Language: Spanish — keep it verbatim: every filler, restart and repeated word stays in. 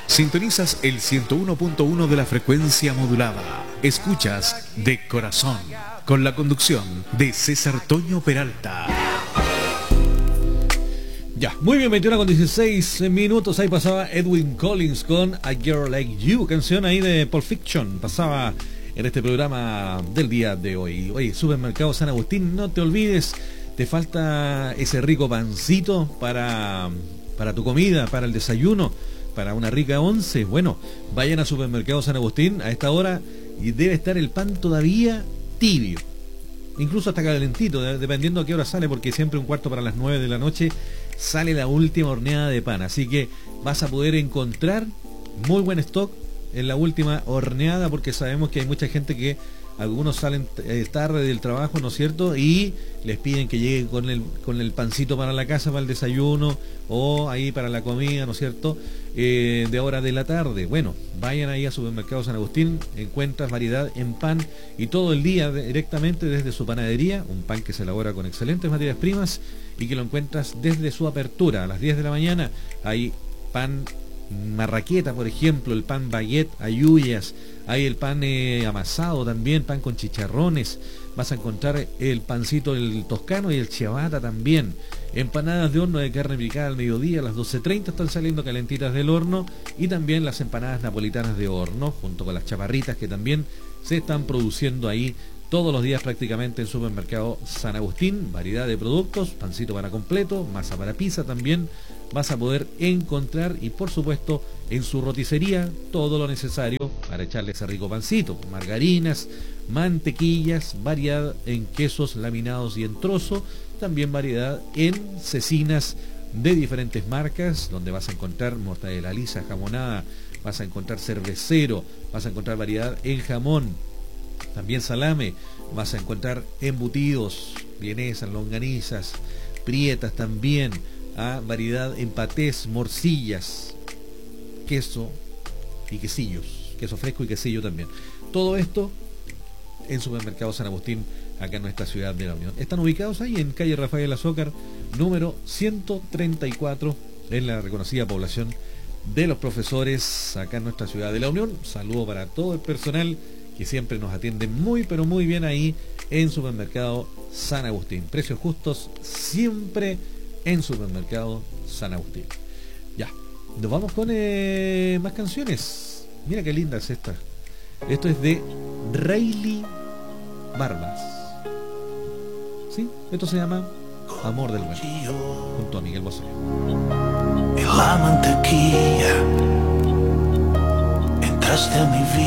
Sintonizas el ciento uno punto uno de la frecuencia modulada. Escuchas De Corazón, con la conducción de César Toño Peralta. Ya, muy bien, veintiuno con dieciséis minutos. Ahí pasaba Edwin Collins con A Girl Like You, canción ahí de Pulp Fiction. Pasaba en este programa del día de hoy. Oye, Supermercado San Agustín, no te olvides, te falta ese rico pancito para, para tu comida, para el desayuno, para una rica once. Bueno, vayan a Supermercado San Agustín a esta hora y debe estar el pan todavía tibio. Incluso hasta calentito, dependiendo a qué hora sale, porque siempre un cuarto para las nueve de la noche sale la última horneada de pan. Así que vas a poder encontrar muy buen stock en la última horneada, porque sabemos que hay mucha gente que algunos salen tarde del trabajo, ¿no es cierto? Y les piden que lleguen con el, con el pancito para la casa, para el desayuno, o ahí para la comida, ¿no es cierto? Eh, de hora de la tarde. Bueno, vayan ahí a Supermercado San Agustín, encuentras variedad en pan y todo el día directamente desde su panadería, un pan que se elabora con excelentes materias primas y que lo encuentras desde su apertura a las diez de la mañana. Hay pan marraqueta, por ejemplo, el pan baguette, ayuyas, hay el pan eh, amasado también, pan con chicharrones, vas a encontrar el pancito el toscano y el ciabatta también, empanadas de horno de carne picada al mediodía a las doce treinta están saliendo calentitas del horno, y también las empanadas napolitanas de horno junto con las chaparritas que también se están produciendo ahí todos los días prácticamente en Supermercado San Agustín. Variedad de productos, pancito para completo, masa para pizza también vas a poder encontrar, y por supuesto en su roticería todo lo necesario para echarle ese rico pancito, margarinas, mantequillas, variedad en quesos laminados y en trozo, también variedad en cecinas de diferentes marcas, donde vas a encontrar mortadela lisa, jamonada, vas a encontrar cervecero, vas a encontrar variedad en jamón, también salame, vas a encontrar embutidos, vienesas, longanizas, prietas también, a variedad en patés, morcillas, queso y quesillos, queso fresco y quesillo también. Todo esto en Supermercado San Agustín, acá en nuestra ciudad de la Unión. Están ubicados ahí en calle Rafael Azócar, número ciento treinta y cuatro, en la reconocida población de los profesores, acá en nuestra ciudad de la Unión. Saludo para todo el personal que siempre nos atiende muy pero muy bien ahí en Supermercado San Agustín. Precios justos siempre en Supermercado San Agustín. Ya, nos vamos con eh, más canciones. Mira qué linda es esta. Esto es de Rayleigh Barbas. ¿Sí? Esto se llama Amor del Bueno, junto a Miguel Bosé. En la mantequilla entraste a mi vida.